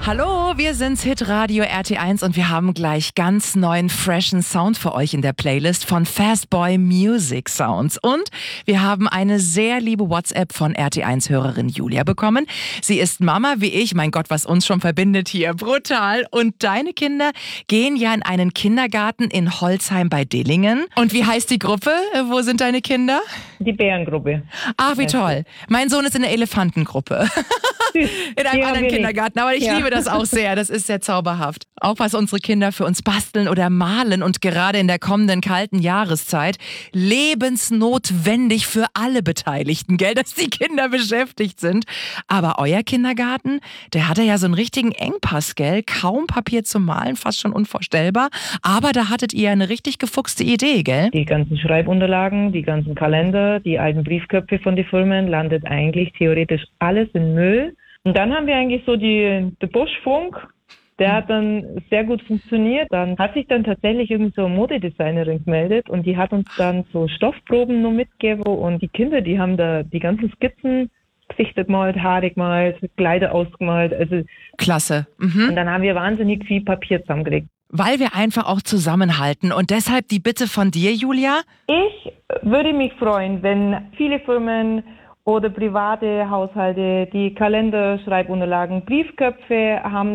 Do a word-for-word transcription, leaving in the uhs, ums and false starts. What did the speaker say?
Hallo, wir sind's Hitradio R T eins und wir haben gleich ganz neuen, freshen Sound für euch in der Playlist von Fastboy Music Sounds. Und wir haben eine sehr liebe WhatsApp von R T eins-Hörerin Julia bekommen. Sie ist Mama wie ich. Mein Gott, was uns schon verbindet hier. Brutal. Und deine Kinder gehen ja in einen Kindergarten in Holzheim bei Dillingen. Und wie heißt die Gruppe? Wo sind deine Kinder? Die Bärengruppe. Ach, wie toll. Mein Sohn ist in der Elefantengruppe. In einem Ja, anderen wenig. Kindergarten. Aber ich Ja. liebe das auch sehr. Das ist sehr zauberhaft. Auch was unsere Kinder für uns basteln oder malen und gerade in der kommenden kalten Jahreszeit lebensnotwendig für alle Beteiligten, gell, dass die Kinder beschäftigt sind. Aber euer Kindergarten, der hatte ja so einen richtigen Engpass, gell? Kaum Papier zum Malen, fast schon unvorstellbar. Aber da hattet ihr eine richtig gefuchste Idee, gell? Die ganzen Schreibunterlagen, die ganzen Kalender, die alten Briefköpfe von den Firmen, landet eigentlich theoretisch alles in Müll. Und dann haben wir eigentlich so die, der Buschfunk, der hat dann sehr gut funktioniert. Dann hat sich dann tatsächlich irgendwie so eine Modedesignerin gemeldet und die hat uns dann so Stoffproben nur mitgegeben und die Kinder, die haben da die ganzen Skizzen, Gesichter gemalt, Haare gemalt, Kleider ausgemalt. Also Klasse. Mhm. und dann haben wir wahnsinnig viel Papier zusammengelegt. Weil wir einfach auch zusammenhalten. Und deshalb die Bitte von dir, Julia. Ich würde mich freuen, wenn viele Firmen oder private Haushalte die Kalender, Schreibunterlagen, Briefköpfe haben.